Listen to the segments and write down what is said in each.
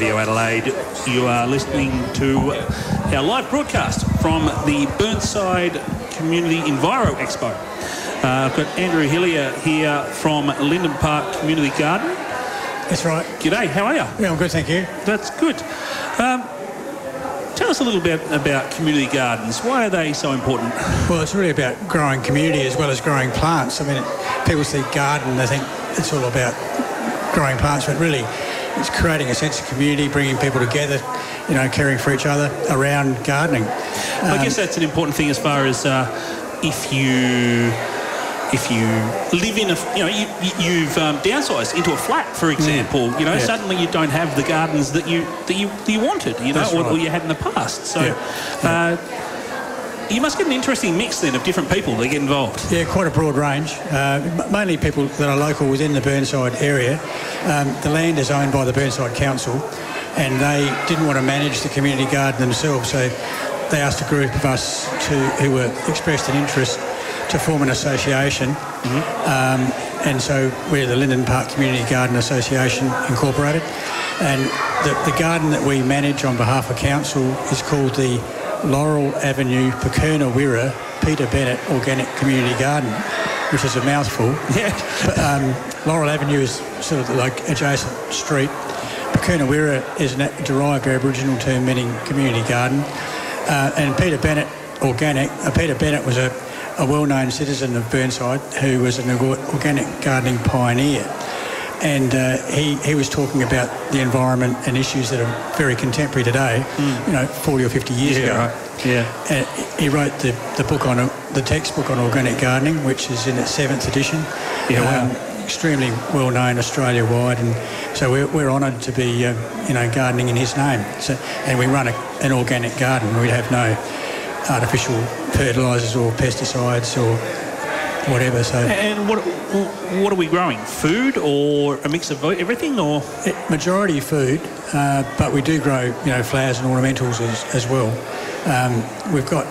Radio Adelaide. You are listening to our live broadcast from the Burnside Community Enviro Expo. I've got Andrew Hillier here from Linden Park Community Garden. That's right. G'day, how are you? Yeah, I'm good, thank you. That's good. Tell us a little bit about community gardens. Why are they so important? Well, it's really about growing community as well as growing plants. I mean, people see garden, they think it's all about growing plants, but really it's creating a sense of community, bringing people together, you know, caring for each other around gardening. I guess that's an important thing as far as if you live in a, you know, you've downsized into a flat, for example, you know, suddenly you don't have the gardens that you wanted, you know, or you had in the past. So you must get an interesting mix then of different people that get involved. Yeah, quite a broad range. Mainly people that are local within the Burnside area. The land is owned by the Burnside Council, and they didn't want to manage the community garden themselves, so they asked a group of us who were expressed an interest to form an association. And so we're the Linden Park Community Garden Association Incorporated, and the garden that we manage on behalf of council is called the Laurel Avenue Purkernah Wirra Peter Bennett Organic Community Garden, which is a mouthful. Yeah. But, Laurel Avenue is sort of like adjacent street. Purkernah Wirra is a derived Aboriginal term meaning community garden. And Peter Bennett Organic, Peter Bennett was a well-known citizen of Burnside who was an organic gardening pioneer. And he was talking about the environment and issues that are very contemporary today, you know, 40 or 50 years ago. Right. Yeah. And he wrote the book on the textbook on organic gardening, which is in its 7th edition. Yeah, wow. Extremely well known Australia-wide, and so we're honoured to be, you know, gardening in his name. So, and we run an organic garden. We have no artificial fertilisers or pesticides or whatever. So. And what are we growing? Food or a mix of everything, or majority food, but we do grow, you know, flowers and ornamentals as well. We've got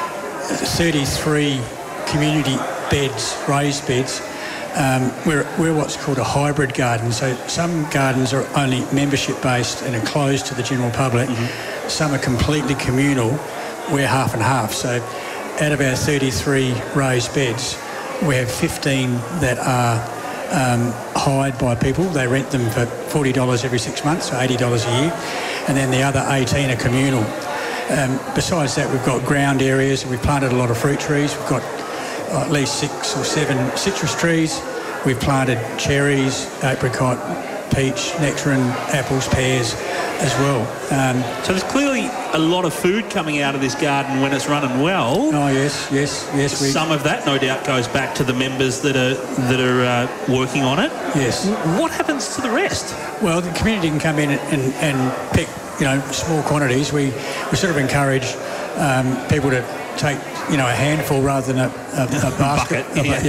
33 community beds, raised beds. We're what's called a hybrid garden. So some gardens are only membership based and are closed to the general public. Some are completely communal. We're half and half. So out of our 33 raised beds, we have 15 that are hired by people. They rent them for $40 every 6 months, so $80 a year. And then the other 18 are communal. Besides that, we've got ground areas. We've planted a lot of fruit trees. We've got at least 6 or 7 citrus trees. We've planted cherries, apricot, peach, nectarine, apples, pears as well. So there's clearly a lot of food coming out of this garden when it's running well. Oh yes. Some of that, no doubt, goes back to the members that are working on it. Yes. What happens to the rest? Well, the community can come in and pick, you know, small quantities. We sort of encourage people to take, you know, a handful rather than a basket.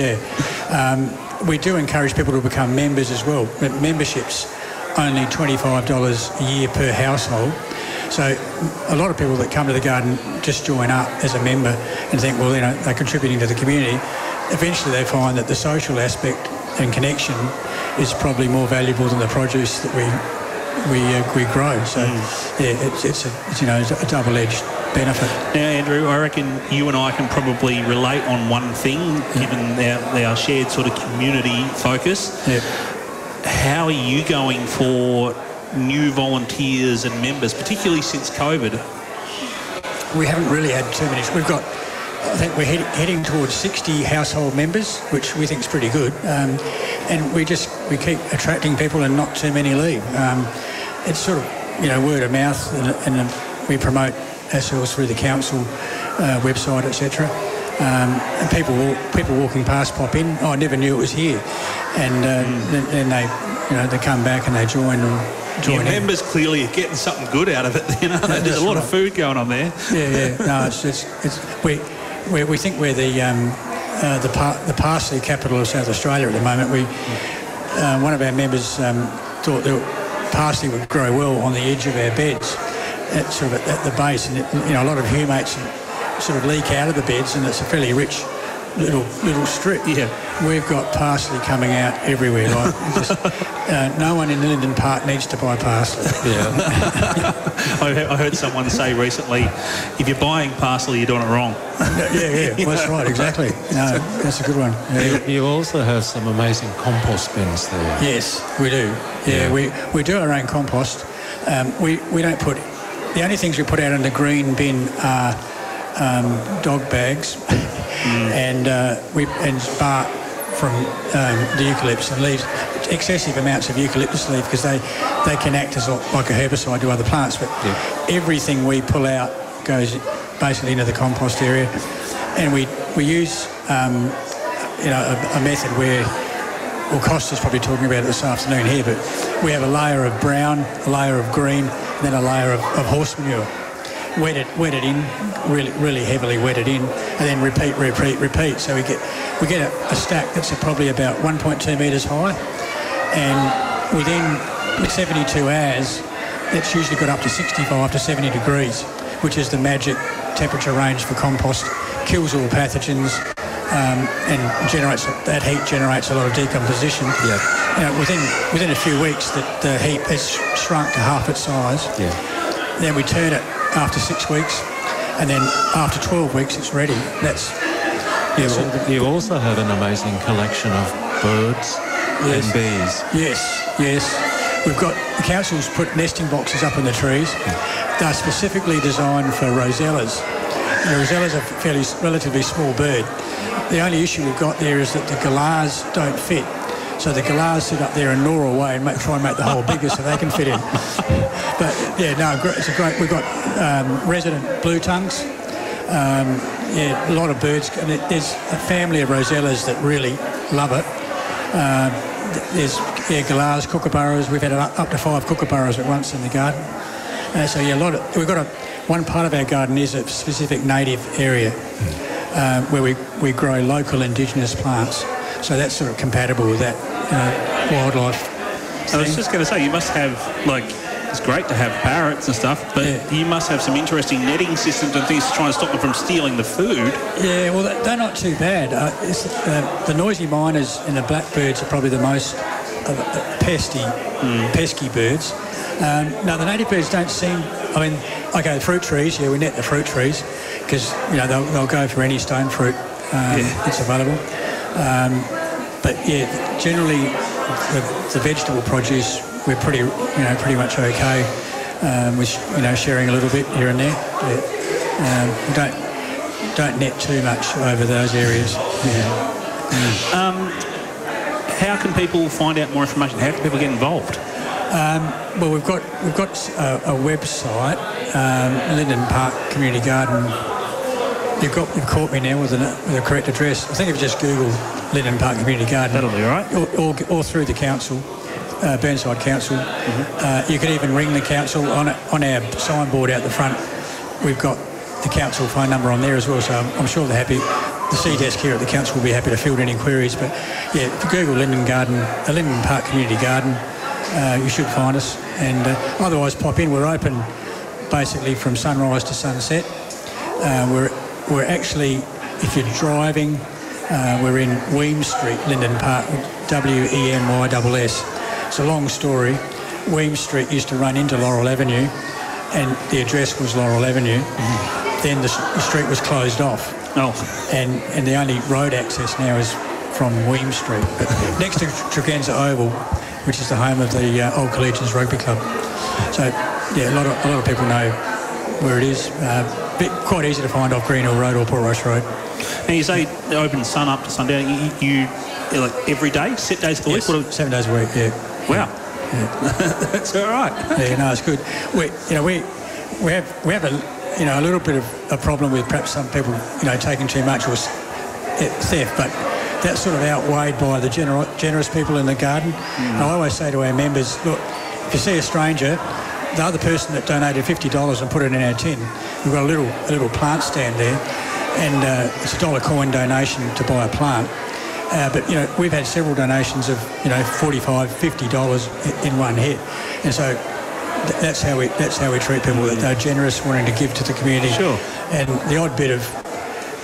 We do encourage people to become members as well. Memberships only $25 a year per household. So a lot of people that come to the garden just join up as a member and think, well, you know, they're contributing to the community. Eventually they find that the social aspect and connection is probably more valuable than the produce that we grow. So it's you know, a double-edged benefit. Now, Andrew, I reckon you and I can probably relate on one thing, given our shared sort of community focus. Yeah. How are you going for new volunteers and members, particularly since COVID? We haven't really had too many. We've got, I think we're heading towards 60 household members, which we think is pretty good. And we keep attracting people and not too many leave. It's sort of, you know, word of mouth, and we promote ourselves through the council website, etc. And people walking past pop in. Oh, I never knew it was here, and then they come back and they join in. Members clearly are getting something good out of it. You know, there's a lot of food going on there. Yeah. No, we think we're the parsley capital of South Australia at the moment. One of our members thought that parsley would grow well on the edge of our beds, at the base, and a lot of humates sort of leak out of the beds, and it's a fairly rich little strip. Yeah. We've got parsley coming out everywhere. Like, no one in Linden Park needs to buy parsley. Yeah. I heard someone say recently, if you're buying parsley, you're doing it wrong. Yeah, well, that's right, exactly. No, that's a good one. Yeah. You also have some amazing compost bins there. Yes, we do. Yeah. We do our own compost. We don't put... The only things we put out in the green bin are dog bags and bark from the eucalyptus and leaves, excessive amounts of eucalyptus leaf because they can act as like a herbicide to other plants. But everything we pull out goes basically into the compost area, and we use a method where, well, Costa's probably talking about it this afternoon here, but we have a layer of brown, a layer of green, then a layer of horse manure. Wet it in, really heavily wet it in, and then repeat. So we get a stack that's probably about 1.2 metres high, and within 72 hours, it's usually got up to 65 to 70 degrees, which is the magic temperature range for compost. Kills all pathogens, and that heat generates a lot of decomposition. Yeah. You know, within a few weeks, the heat has shrunk to half its size. Yeah. Then we turn it after 6 weeks, and then after 12 weeks it's ready. You also have an amazing collection of birds and bees. Yes. We've got, the council's put nesting boxes up in the trees. They're specifically designed for rosellas. The rosellas are a relatively small bird. The only issue we've got there is that the galahs don't fit. So the galahs sit up there and gnaw away and try and make the hole bigger so they can fit in. But it's a great. We've got resident blue tongues. A lot of birds. And there's a family of rosellas that really love it. There's galahs, kookaburras. We've had up to 5 kookaburras at once in the garden. We've got one part of our garden is a specific native area where we grow local indigenous plants. So that's sort of compatible with that wildlife thing. I was just going to say, you must have, it's great to have parrots and stuff, but you must have some interesting netting systems and things to try and stop them from stealing the food. Yeah, well, they're not too bad. The noisy miners and the blackbirds are probably the most pesky birds. No, the native birds don't seem... the fruit trees, we net the fruit trees because, they'll go for any stone fruit that's available. Generally, the vegetable produce, we're pretty much okay with, sharing a little bit here and there. We don't net too much over those areas. How can people find out more information? How can people get involved? Well, we've got a website, Linden Park Community Garden. You've caught me now with the correct address. I think if you just Google Linden Park Community Garden, that'll be all right. Or through the council, Burnside Council. You can even ring the council on our signboard out the front. We've got the council phone number on there as well, so I'm sure they're happy. The C-desk here at the council will be happy to field any queries. But if you Google Linden Park Community Garden, you should find us. And otherwise, pop in. We're open basically from sunrise to sunset. We're actually, if you're driving, we're in Weems Street, Linden Park, Wemyss. It's a long story. Weems Street used to run into Laurel Avenue, and the address was Laurel Avenue. Then the street was closed off. Oh. And the only road access now is from Weems Street. But next to Tregenza Oval, which is the home of the Old Collegians Rugby Club. So, a lot of people know where it is. Quite easy to find off Green Hill Road or Portrush Road. And you say open sun up to sundown. You every day, set days for the week? 7 days a week. Yeah. Wow. Yeah. That's all right. Yeah, no, it's good. We have a little bit of a problem with perhaps some people taking too much or theft, but that's sort of outweighed by the generous people in the garden. I always say to our members, look, if you see a stranger, the other person that donated $50 and put it in our tin, we've got a little plant stand there, and it's a $1 coin donation to buy a plant. But we've had several donations of $45, $50 in one hit, and so that's how we treat people. That they're generous, wanting to give to the community. Sure. And the odd bit of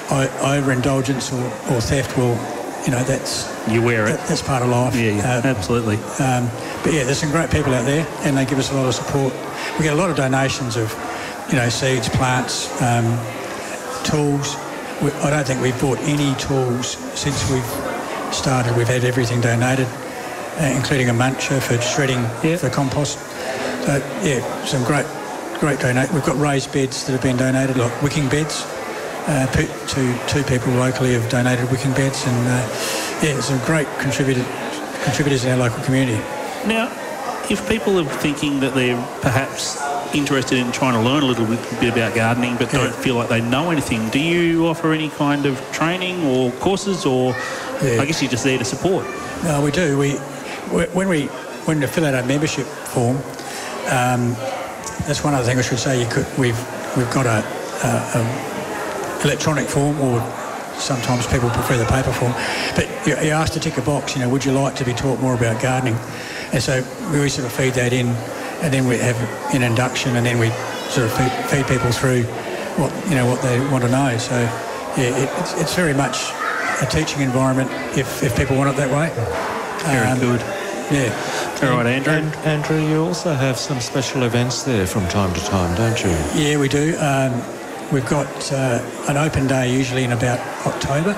overindulgence or theft will, that's... You wear it. That's part of life. Yeah, absolutely. But yeah, there's some great people out there, and they give us a lot of support. We get a lot of donations of, seeds, plants, tools. I don't think we've bought any tools since we've started. We've had everything donated, including a muncher for shredding for compost. So yeah, some great donate. We've got raised beds that have been donated, like wicking beds. Two people locally have donated wicking beds, and some great contributors in our local community. Now, if people are thinking that they're perhaps interested in trying to learn a little bit about gardening but don't feel like they know anything, do you offer any kind of training or courses, or I guess you're just there to support? No, we do. When we fill out our membership form, that's one other thing I should say. We've got a electronic form, or sometimes people prefer the paper form, but you're asked to tick a box, would you like to be taught more about gardening? And so we sort of feed that in, and then we have an induction, and then we sort of feed people through what they want to know. So yeah, it's very much a teaching environment if people want it that way. Very good. Yeah. All right, Andrew. And Andrew, you also have some special events there from time to time, don't you? Yeah, we do. We've got an open day usually in about October.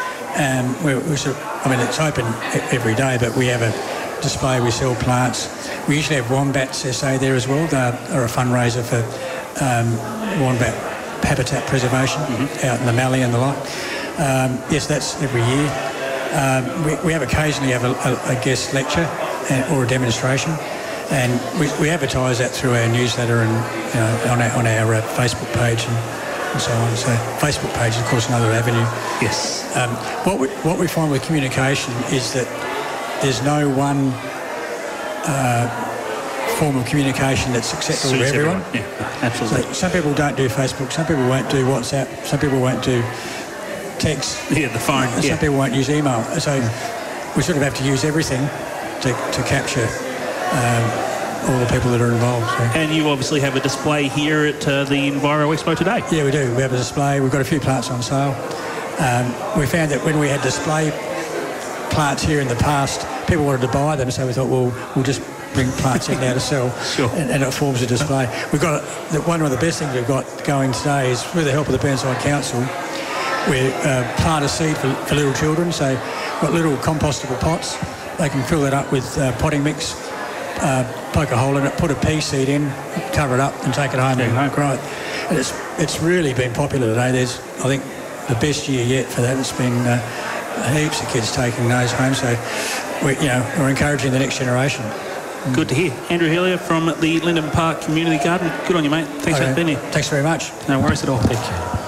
It's open every day, but we have a display. We sell plants. We usually have wombats SA there as well. They are a fundraiser for wombat habitat preservation out in the Mallee and the like. Yes, that's every year. We occasionally have a guest lecture or a demonstration, and we advertise that through our newsletter and on our Facebook page and so on. So Facebook page is, of course, another avenue. Yes. What we find with communication is that there's no one form of communication that's acceptable to everyone. Yeah, absolutely. So some people don't do Facebook, some people won't do WhatsApp, some people won't do text. Yeah, the phone. Some people won't use email. So we sort of have to use everything to capture all the people that are involved. So. And you obviously have a display here at the Enviro Expo today. Yeah, we do. We have a display. We've got a few plants on sale. We found that when we had display plants here in the past, people wanted to buy them, so we thought, well, we'll just bring plants in now to sell. Sure. And it forms a display. We've got one of the best things we've got going today is, with the help of the Burnside Council, we plant a seed for little children. So we've got little compostable pots. They can fill that up with potting mix, poke a hole in it, put a pea seed in, cover it up and take it home and grow it. And it's really been popular today. There's, I think, the best year yet for that. It's been heaps of kids taking those home. So we're encouraging the next generation. Good to hear. Andrew Hillier from the Linden Park Community Garden. Good on you, mate. Thanks for being here. Thanks very much. No worries at all. Thank you.